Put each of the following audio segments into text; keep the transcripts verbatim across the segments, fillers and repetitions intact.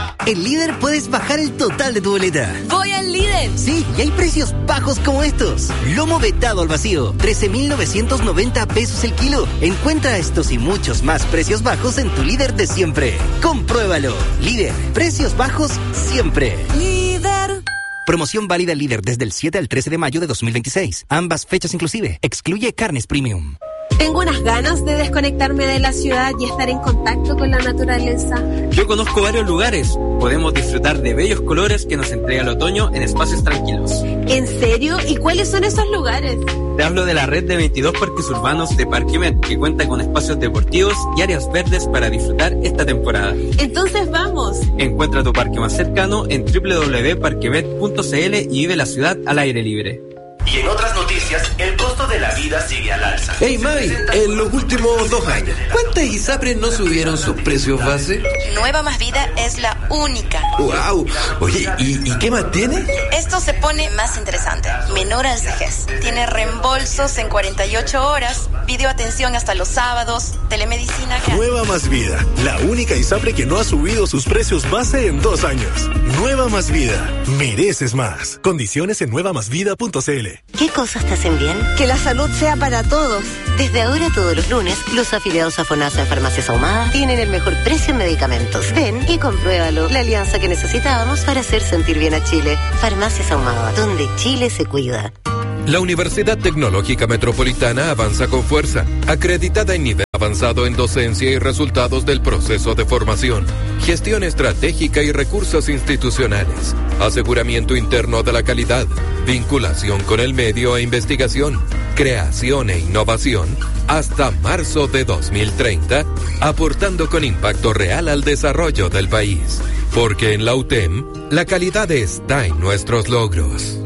En Líder puedes bajar el total de tu boleta. ¡Voy al Líder! Sí, y hay precios bajos como estos. Lomo vetado al vacío, trece mil novecientos noventa pesos el kilo. Encuentra estos y muchos más precios bajos en tu Líder de siempre. Compruébalo. Líder, precios bajos siempre. Líder. Promoción válida Líder desde el siete al trece de mayo de dos mil veintiséis. Ambas fechas inclusive. Excluye carnes premium. Tengo unas ganas de desconectarme de la ciudad y estar en contacto con la naturaleza. Yo conozco varios lugares. Podemos disfrutar de bellos colores que nos entrega el otoño en espacios tranquilos. ¿En serio? ¿Y cuáles son esos lugares? Te hablo de la red de veintidós parques urbanos de Parquemet, que cuenta con espacios deportivos y áreas verdes para disfrutar esta temporada. Entonces vamos. Encuentra tu parque más cercano en doble u doble u doble u punto parquemet punto c l y vive la ciudad al aire libre. Y en otras noticias, el costo de la vida sigue al alza. Hey Mavi, en los últimos dos años, ¿cuántas ISAPRES no subieron sus precios base? Nueva Más Vida es la única. ¡Wow! Oye, ¿y, y qué más tiene? Esto se pone más interesante. Menor al vejez. Tiene reembolsos en cuarenta y ocho horas, videoatención hasta los sábados, telemedicina... Nueva Más Vida, la única ISAPRE que no ha subido sus precios base en dos años. Nueva Más Vida, mereces más. Condiciones en nueva más vida punto c l. ¿Qué cosas te hacen bien? Que la salud sea para todos. Desde ahora, todos los lunes, los afiliados a FONASA en Farmacias Ahumada tienen el mejor precio en medicamentos. Ven y compruébalo. La alianza que necesitábamos para hacer sentir bien a Chile. Farmacias Ahumada, donde Chile se cuida. La Universidad Tecnológica Metropolitana avanza con fuerza, acreditada en nivel avanzado en docencia y resultados del proceso de formación, gestión estratégica y recursos institucionales, aseguramiento interno de la calidad, vinculación con el medio e investigación, creación e innovación, hasta marzo de dos mil treinta, aportando con impacto real al desarrollo del país. Porque en la U T E M, la calidad está en nuestros logros.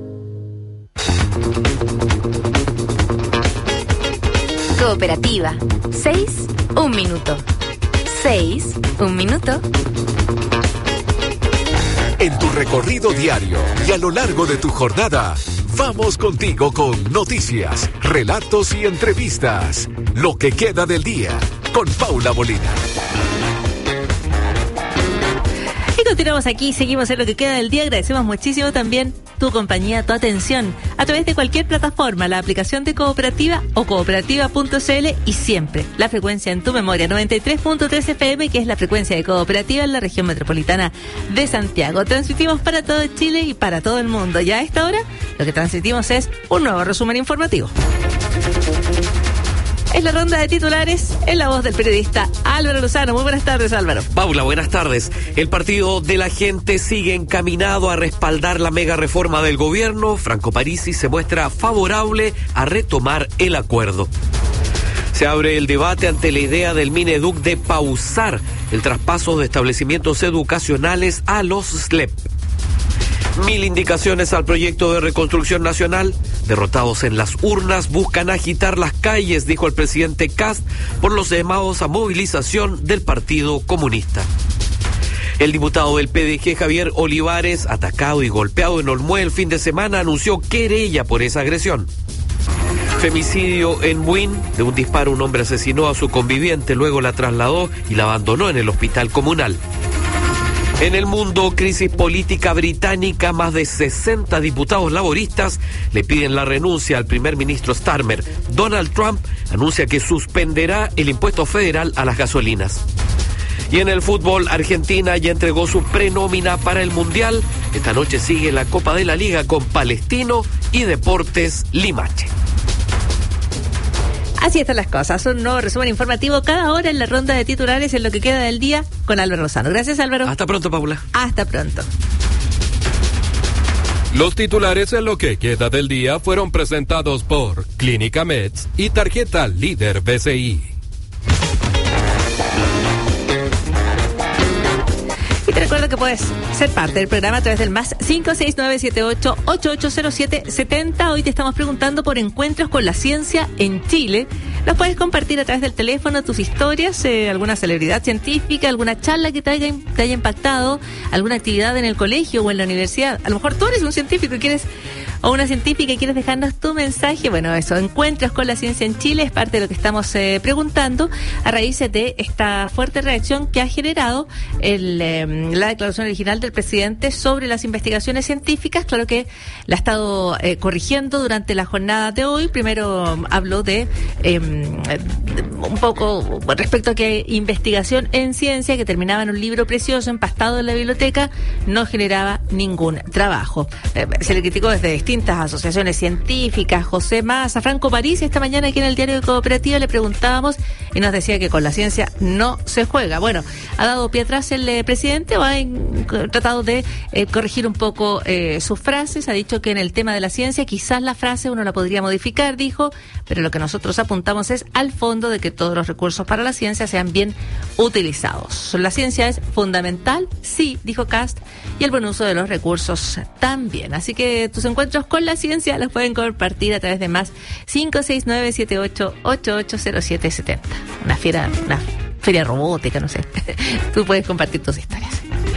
Cooperativa. Seis, un minuto. Seis, un minuto. En tu recorrido diario y a lo largo de tu jornada, vamos contigo con noticias, relatos y entrevistas. Lo que queda del día con Paula Molina. Y continuamos aquí, seguimos en lo que queda del día. Agradecemos muchísimo también tu compañía, tu atención, a través de cualquier plataforma, la aplicación de Cooperativa o cooperativa punto c l y siempre la frecuencia en tu memoria, noventa y tres punto tres F M, que es la frecuencia de Cooperativa en la región metropolitana de Santiago. Transmitimos para todo Chile y para todo el mundo. Ya a esta hora lo que transmitimos es un nuevo resumen informativo. Es la ronda de titulares en la voz del periodista Álvaro Lozano. Muy buenas tardes, Álvaro. Paula, buenas tardes. El Partido de la Gente sigue encaminado a respaldar la mega reforma del gobierno. Franco Parisi se muestra favorable a retomar el acuerdo. Se abre el debate ante la idea del Mineduc de pausar el traspaso de establecimientos educacionales a los S L E P. Mil indicaciones al proyecto de reconstrucción nacional. Derrotados en las urnas, buscan agitar las calles, dijo el presidente Kast, por los llamados a movilización del Partido Comunista. El diputado del P D G, Javier Olivares, atacado y golpeado en Olmué el fin de semana, anunció querella por esa agresión. Femicidio en Buin. De un disparo, un hombre asesinó a su conviviente, luego la trasladó y la abandonó en el hospital comunal. En el mundo, crisis política británica, más de sesenta diputados laboristas le piden la renuncia al primer ministro Starmer. Donald Trump anuncia que suspenderá el impuesto federal a las gasolinas. Y en el fútbol, Argentina ya entregó su prenómina para el Mundial. Esta noche sigue la Copa de la Liga con Palestino y Deportes Limache. Así están las cosas. Un nuevo resumen informativo cada hora en la ronda de titulares en lo que queda del día con Álvaro Lozano. Gracias, Álvaro. Hasta pronto, Paula. Hasta pronto. Los titulares en lo que queda del día fueron presentados por Clínica Meds y Tarjeta Líder B C I. Y te recuerdo que puedes ser parte del programa a través del más cinco seis nueve siete ocho ocho ocho cero siete siete cero. Hoy te estamos preguntando por encuentros con la ciencia en Chile. Los puedes compartir a través del teléfono, tus historias, eh, alguna celebridad científica, alguna charla que te haya, te haya impactado, alguna actividad en el colegio o en la universidad. A lo mejor tú eres un científico y quieres o una científica y quieres dejarnos tu mensaje, bueno, eso, encuentros con la ciencia en Chile, es parte de lo que estamos eh, preguntando a raíz de esta fuerte reacción que ha generado el, eh, la declaración original del presidente sobre las investigaciones científicas. Claro que la ha estado eh, corrigiendo durante la jornada de hoy. Primero habló de eh, un poco respecto a que investigación en ciencia que terminaba en un libro precioso empastado en la biblioteca no generaba ningún trabajo. Eh, se le criticó desde distintas asociaciones científicas. José Massa, Franco Parisi, esta mañana aquí en el Diario de Cooperativa le preguntábamos y nos decía que con la ciencia no se juega. Bueno, ha dado pie atrás el eh, presidente o ha en, tratado de eh, corregir un poco eh, sus frases. Ha dicho que en el tema de la ciencia quizás la frase uno la podría modificar, dijo, pero lo que nosotros apuntamos es al fondo de que todos los recursos para la ciencia sean bien utilizados. La ciencia es fundamental, sí, dijo Kast, y el buen uso de los recursos también. Así que tus encuentros con la ciencia los pueden compartir a través de más cinco seis nueve siete ocho ocho ocho cero siete siete cero. Una fiera, una feria robótica, no sé. Tú puedes compartir tus historias.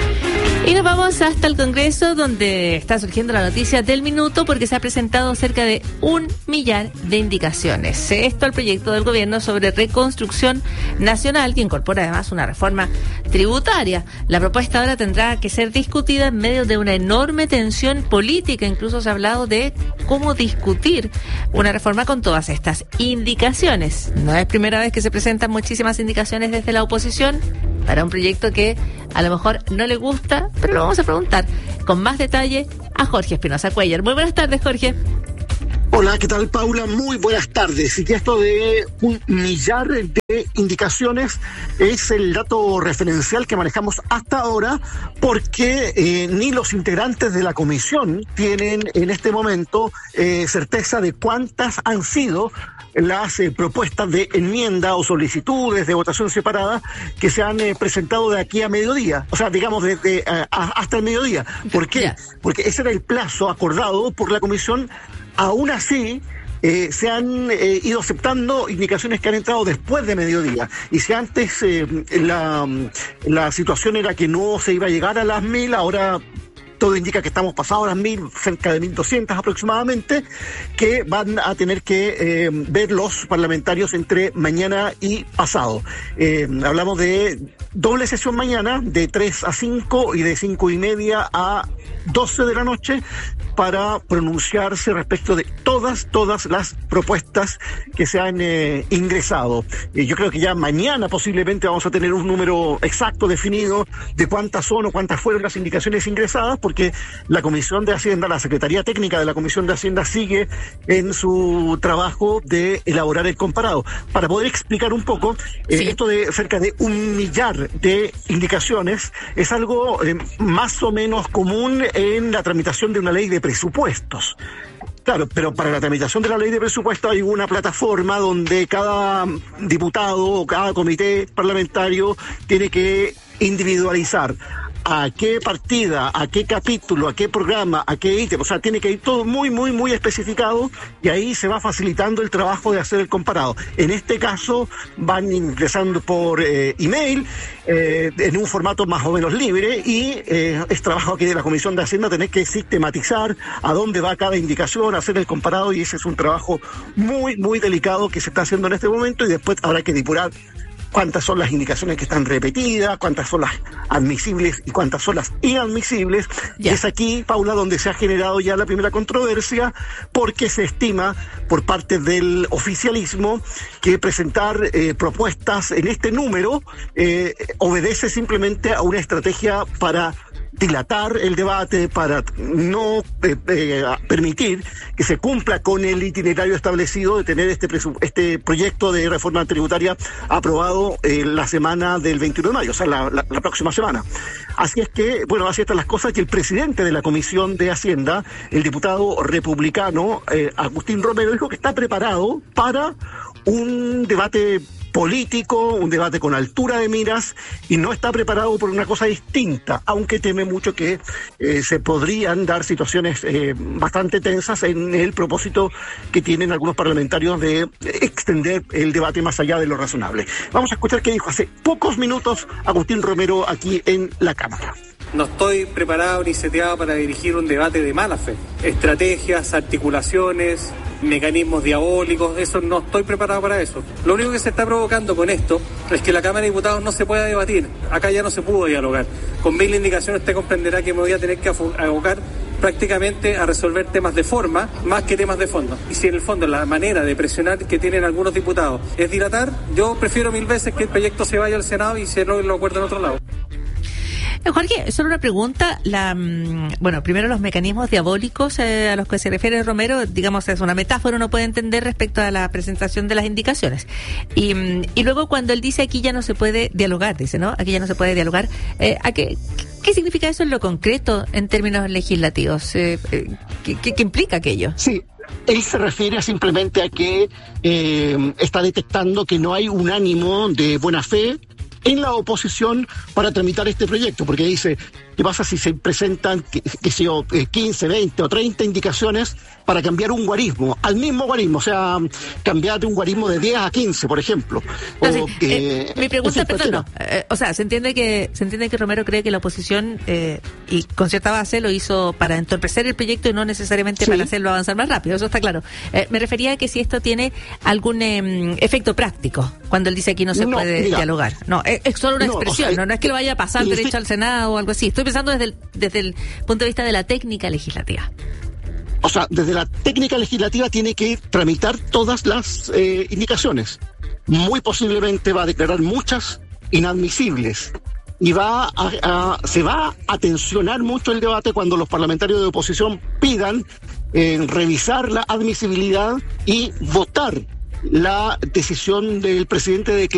Y nos vamos hasta el Congreso, donde está surgiendo la noticia del minuto, porque se ha presentado cerca de un millar de indicaciones. Esto al proyecto del gobierno sobre reconstrucción nacional, que incorpora además una reforma tributaria. La propuesta ahora tendrá que ser discutida en medio de una enorme tensión política. Incluso se ha hablado de cómo discutir una reforma con todas estas indicaciones. No es primera vez que se presentan muchísimas indicaciones desde la oposición para un proyecto que a lo mejor no le gusta, pero lo vamos a preguntar con más detalle a Jorge Espinosa Cuellar. Muy buenas tardes, Jorge. Hola, ¿qué tal, Paula? Muy buenas tardes. Y que esto de un millar de indicaciones es el dato referencial que manejamos hasta ahora, porque eh, ni los integrantes de la comisión tienen en este momento eh, certeza de cuántas han sido las eh, propuestas de enmienda o solicitudes de votación separada que se han eh, presentado de aquí a mediodía, o sea, digamos desde eh, hasta el mediodía. ¿Por qué? Yeah. Porque ese era el plazo acordado por la comisión. Aún así, eh, se han eh, ido aceptando indicaciones que han entrado después de mediodía. Y si antes eh, la, la situación era que no se iba a llegar a las mil, ahora todo indica que estamos pasados a las mil, cerca de mil doscientas aproximadamente, que van a tener que eh, ver los parlamentarios entre mañana y pasado. Eh, hablamos de doble sesión mañana, de tres a cinco y de cinco y media a doce de la noche, para pronunciarse respecto de todas, todas las propuestas que se han eh, ingresado. Eh, yo creo que ya mañana posiblemente vamos a tener un número exacto definido de cuántas son o cuántas fueron las indicaciones ingresadas, porque la Comisión de Hacienda, la Secretaría Técnica de la Comisión de Hacienda sigue en su trabajo de elaborar el comparado. Para poder explicar un poco, eh, sí. esto de cerca de un millar de indicaciones es algo eh, más o menos común en la tramitación de una ley de presupuestos. Claro, pero para la tramitación de la ley de presupuesto hay una plataforma donde cada diputado o cada comité parlamentario tiene que individualizar a qué partida, a qué capítulo, a qué programa, a qué ítem, o sea, tiene que ir todo muy, muy, muy especificado, y ahí se va facilitando el trabajo de hacer el comparado. En este caso van ingresando por eh, email, eh, en un formato más o menos libre, y eh, es trabajo aquí de la Comisión de Hacienda tener que sistematizar a dónde va cada indicación, hacer el comparado, y ese es un trabajo muy, muy delicado que se está haciendo en este momento, y después habrá que depurar cuántas son las indicaciones que están repetidas, cuántas son las admisibles y cuántas son las inadmisibles. Yeah. Es aquí, Paula, donde se ha generado ya la primera controversia, porque se estima por parte del oficialismo que presentar eh, propuestas en este número eh, obedece simplemente a una estrategia para dilatar el debate, para no eh, eh, permitir que se cumpla con el itinerario establecido de tener este presu- este proyecto de reforma tributaria aprobado eh, la semana del veintiuno de mayo, o sea, la, la, la próxima semana. Así es que, bueno, así están las cosas, que el presidente de la Comisión de Hacienda, el diputado republicano eh, Agustín Romero, dijo que está preparado para un debate político, un debate con altura de miras, y no está preparado por una cosa distinta, aunque teme mucho que eh, se podrían dar situaciones eh, bastante tensas en el propósito que tienen algunos parlamentarios de extender el debate más allá de lo razonable. Vamos a escuchar qué dijo hace pocos minutos Agustín Romero aquí en la Cámara. No estoy preparado ni seteado para dirigir un debate de mala fe. Estrategias, articulaciones, mecanismos diabólicos, eso no estoy preparado para eso. Lo único que se está provocando con esto es que la Cámara de Diputados no se pueda debatir. Acá ya no se pudo dialogar. Con mil indicaciones usted comprenderá que me voy a tener que abocar prácticamente a resolver temas de forma más que temas de fondo. Y si en el fondo la manera de presionar que tienen algunos diputados es dilatar, yo prefiero mil veces que el proyecto se vaya al Senado y se lo acuerde en otro lado. Jorge, solo una pregunta. La, bueno, primero los mecanismos diabólicos eh, a los que se refiere Romero, digamos, es una metáfora, uno puede entender respecto a la presentación de las indicaciones. Y, y luego cuando él dice aquí ya no se puede dialogar, dice, ¿no? Aquí ya no se puede dialogar. Eh, ¿a qué, ¿Qué significa eso en lo concreto en términos legislativos? Eh, eh, ¿qué, qué, ¿Qué implica aquello? Sí. Él se refiere simplemente a que eh, está detectando que no hay un ánimo de buena fe en la oposición para tramitar este proyecto, porque dice, ¿qué pasa si se presentan, que, que sé yo, quince, veinte o treinta indicaciones para cambiar un guarismo, al mismo guarismo, o sea, cambiar de un guarismo de diez a quince, por ejemplo? No, o, sí, eh, eh, mi pregunta, en fin, perdón, no, eh, o sea, se entiende que se entiende que Romero cree que la oposición, eh, y con cierta base, lo hizo para entorpecer el proyecto y no necesariamente sí. para hacerlo avanzar más rápido, eso está claro. Eh, me refería a que si esto tiene algún eh, efecto práctico, cuando él dice aquí no se no, puede mira, dialogar. No, es, es solo una no, expresión, o sea, no, no es que lo vaya a pasar derecho al Senado o algo así. Estoy pensando desde el, desde el punto de vista de la técnica legislativa. O sea, desde la técnica legislativa tiene que tramitar todas las eh, indicaciones. Muy posiblemente va a declarar muchas inadmisibles. Y va a, a, se va a tensionar mucho el debate cuando los parlamentarios de oposición pidan eh, revisar la admisibilidad y votar la decisión del presidente de